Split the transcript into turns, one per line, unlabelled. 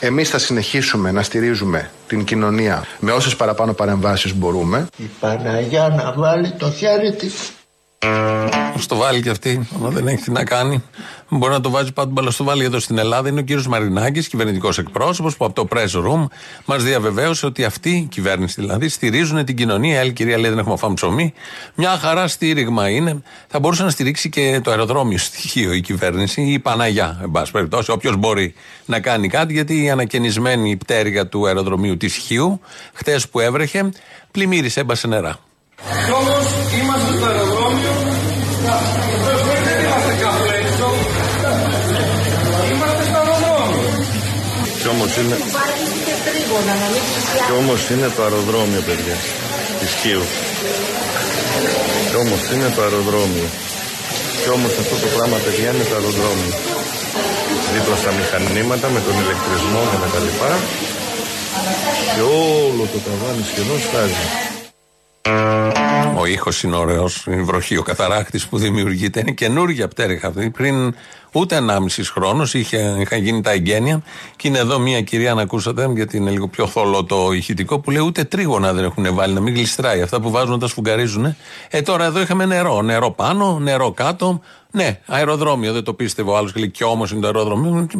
Εμείς θα συνεχίσουμε να στηρίζουμε την κοινωνία με όσες παραπάνω παρεμβάσεις μπορούμε.
Η Παναγιά να βάλει το χέρι της.
Ας το βάλει και αυτή, άμα δεν έχει τι να κάνει. Μπορεί να το βάζει πάντου μπαλαστοβάλει εδώ στην Ελλάδα. Είναι ο κύριος Μαρινάκης, κυβερνητικός εκπρόσωπος, που από το press room μας διαβεβαίωσε ότι αυτή η κυβέρνηση δηλαδή στηρίζουν την κοινωνία. Η άλλη κυρία λέει: δεν έχουμε φάμε ψωμί. Μια χαρά στήριγμα είναι. Θα μπορούσε να στηρίξει και το αεροδρόμιο στοιχείο η κυβέρνηση ή η Παναγιά, εν πάση περιπτώσει. Όποιος μπορεί να κάνει κάτι, γιατί η ανακαινισμένη πτέρυγα του αεροδρομίου της Χίου, χτες που έβρεχε, πλημμύρισε, έμπασε νερά.
Κι όμως είμαστε στο αεροδρόμιο, δεν είμαστε κάπου έξω, είμαστε στο αεροδρόμιο.
Κι όμως είναι το αεροδρόμιο, παιδιά, της Χίου. Κι όμως είναι το αεροδρόμιο. Κι όμως αυτό το πράγμα, παιδιά, είναι το αεροδρόμιο. Δίπλα στα μηχανήματα με τον ηλεκτρισμό και με τα λοιπά. Και όλο το ταβάνι σχεδόν στάζει.
Ο ήχος είναι ωραίος, η βροχή, ο καθαράχτης που δημιουργείται. Είναι καινούργια πτέρυγα αυτή. Πριν ούτε 1,5 χρόνος είχαν γίνει τα εγγένεια. Και είναι εδώ μια κυρία, να ακούσατε, γιατί είναι λίγο πιο θολό το ηχητικό, που λέει ούτε τρίγωνα δεν έχουν βάλει, να μην γλιστράει. Αυτά που βάζουν τα σφουγγαρίζουν. Τώρα εδώ είχαμε νερό. Νερό πάνω, νερό κάτω. Ναι, αεροδρόμιο, δεν το πίστευε ο άλλος και λέει: κι όμως είναι το αεροδρόμιο.